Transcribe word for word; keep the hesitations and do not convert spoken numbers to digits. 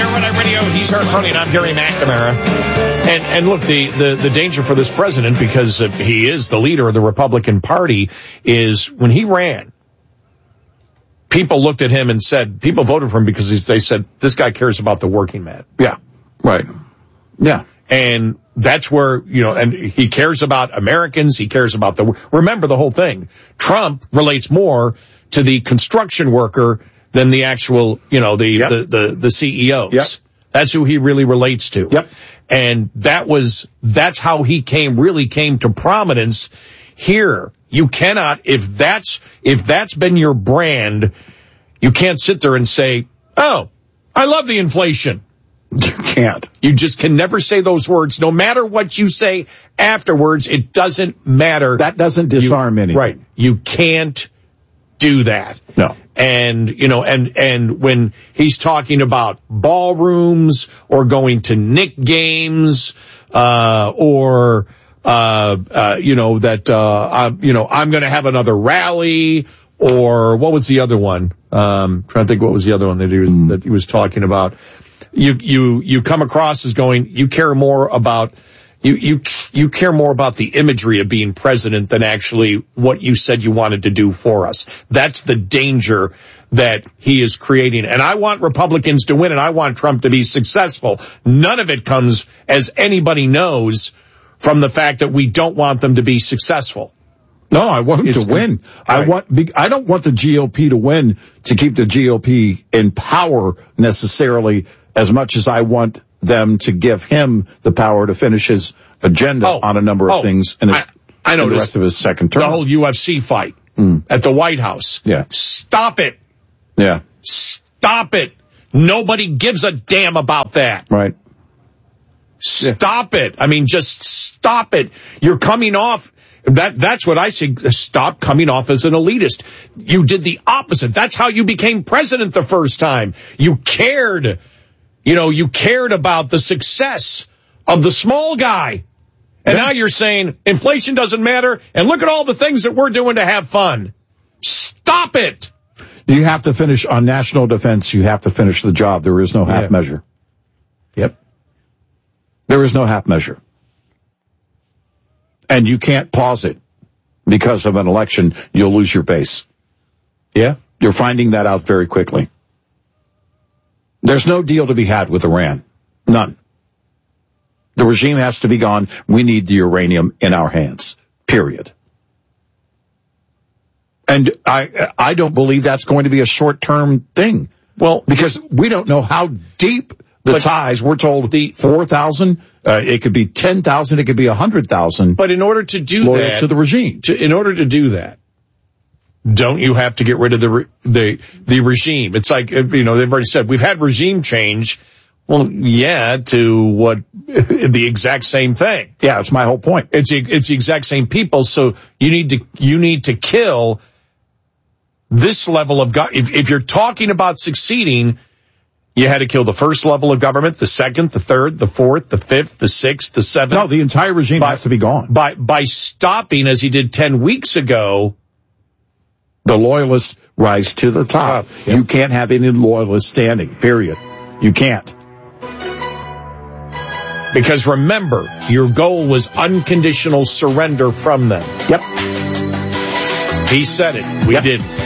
Red Eye Radio. He's Art Cronin. I'm Gary McNamara. And, and look, the, the, the danger for this president, because uh, he is the leader of the Republican Party, is when he ran, people looked at him and said, people voted for him because they said, this guy cares about the working man. Yeah, right. Yeah. And that's where, you know, and he cares about Americans. He cares about the, remember the whole thing. Trump relates more to the construction worker than the actual, you know, the, yep. the, the, the C E Os. Yep. That's who he really relates to. Yep. And that was, that's how he came, really came to prominence here. You cannot, if that's, if that's been your brand, you can't sit there and say, oh, I love the inflation. You can't. You just can never say those words. No matter what you say afterwards, it doesn't matter. That doesn't disarm you, anything. Right. You can't do that. No. And, you know, and, and when he's talking about ballrooms or going to Knick games, uh, or, uh, uh, you know, that, uh, I'm, you know, I'm going to have another rally, or what was the other one? Um, trying to think what was the other one that he was, mm. that he was talking about. You, you, you come across as going, you care more about, you, you, you care more about the imagery of being president than actually what you said you wanted to do for us. That's the danger that he is creating. And I want Republicans to win, and I want Trump to be successful. None of it comes, as anybody knows, from the fact that we don't want them to be successful. No, I want them It's to win. Right. I want, I don't want the G O P to win to keep the G O P in power necessarily, as much as I want them to give him the power to finish his agenda oh, on a number of oh, things in, his, I, I know in the rest of his second term. The whole U F C fight mm. at the White House. Yeah. Stop it. Yeah. Stop it. Nobody gives a damn about that. Right. Stop yeah. it. I mean, just stop it. You're coming off. That, that's what I say. Stop coming off as an elitist. You did the opposite. That's how you became president the first time. You cared. You know, you cared about the success of the small guy. And yeah. now you're saying inflation doesn't matter, and look at all the things that we're doing to have fun. Stop it. You have to finish on national defense. You have to finish the job. There is no half yeah. measure. Yep. There is no half measure. And you can't pause it because of an election. You'll lose your base. Yeah. You're finding that out very quickly. There's no deal to be had with Iran. None. The regime has to be gone. We need the uranium in our hands. Period. And I, I don't believe that's going to be a short-term thing. Well, because we don't know how deep the but ties. We're told the four thousand. Uh, it could be ten thousand. It could be one hundred thousand. But in order to do loyal that, to the regime, to, in order to do that, don't you have to get rid of the re, the the regime? It's like, you know, they've already said we've had regime change. Well, yeah, to what the exact same thing. Yeah, that's my whole point. It's it's the exact same people. So you need to you need to kill this level of God. If, if you're talking about succeeding, you had to kill the first level of government, the second, the third, the fourth, the fifth, the sixth, the seventh. No, the entire regime by, has to be gone. By by stopping, as he did ten weeks ago, the loyalists rise to the top. Uh, yep. You can't have any loyalists standing, period. You can't. Because remember, your goal was unconditional surrender from them. Yep. He said it. We yep. did.